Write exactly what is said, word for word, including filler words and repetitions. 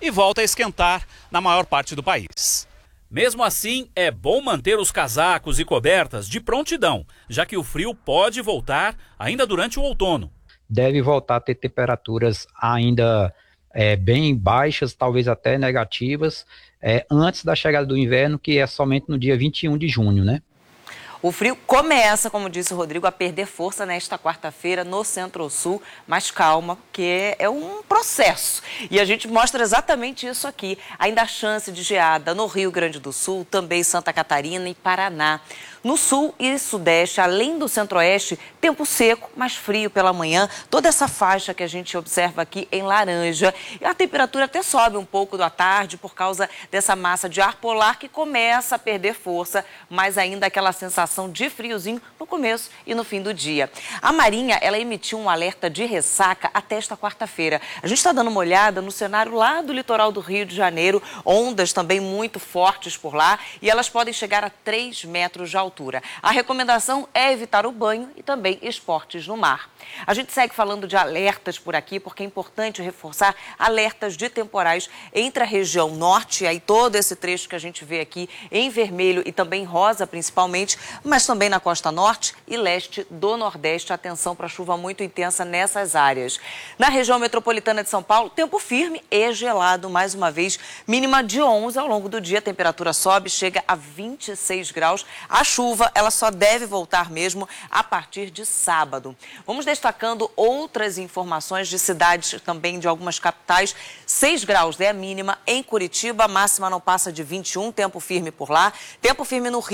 e volta a esquentar na maior parte do país. Mesmo assim, é bom manter os casacos e cobertas de prontidão, já que o frio pode voltar ainda durante o outono. Deve voltar a ter temperaturas ainda é, bem baixas, talvez até negativas, é, antes da chegada do inverno, que é somente no dia vinte e um de junho, né? O frio começa, como disse o Rodrigo, a perder força nesta quarta-feira no Centro-Sul, mas calma, que é um processo. E a gente mostra exatamente isso aqui. Ainda há chance de geada no Rio Grande do Sul, também Santa Catarina e Paraná. No sul e sudeste, além do centro-oeste, tempo seco, mais frio pela manhã. Toda essa faixa que a gente observa aqui em laranja. E a temperatura até sobe um pouco da tarde por causa dessa massa de ar polar que começa a perder força, mas ainda aquela sensação de friozinho no começo e no fim do dia. A Marinha, ela emitiu um alerta de ressaca até esta quarta-feira. A gente está dando uma olhada no cenário lá do litoral do Rio de Janeiro, ondas também muito fortes por lá e elas podem chegar a três metros de altura. A recomendação é evitar o banho e também esportes no mar. A gente segue falando de alertas por aqui, porque é importante reforçar alertas de temporais entre a região norte, aí todo esse trecho que a gente vê aqui em vermelho e também rosa principalmente, mas também na costa norte e leste do nordeste. Atenção para chuva muito intensa nessas áreas. Na região metropolitana de São Paulo, tempo firme e gelado mais uma vez, mínima de onze ao longo do dia, a temperatura sobe, chega a vinte e seis graus. A chuva chuva, ela só deve voltar mesmo a partir de sábado. Vamos destacando outras informações de cidades também de algumas capitais. seis graus é a mínima em Curitiba, a máxima não passa de vinte e um, tempo firme por lá. Tempo firme no Rio.